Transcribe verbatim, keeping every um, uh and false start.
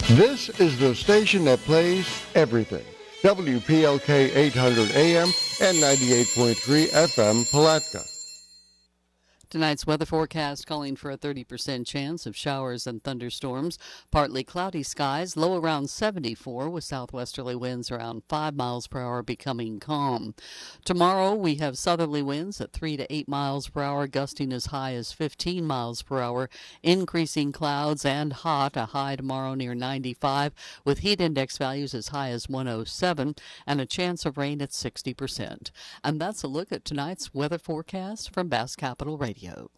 This is the station that plays everything. W P L K eight hundred A M and ninety-eight point three F M Palatka. Tonight's weather forecast calling for a thirty percent chance of showers and thunderstorms. Partly cloudy skies, low around seventy-four with southwesterly winds around five miles per hour becoming calm. Tomorrow we have southerly winds at three to eight miles per hour, gusting as high as fifteen miles per hour. Increasing clouds and hot, a high tomorrow near ninety-five with heat index values as high as one oh seven and a chance of rain at sixty percent. And that's a look at tonight's weather forecast from Bass Capital Radio.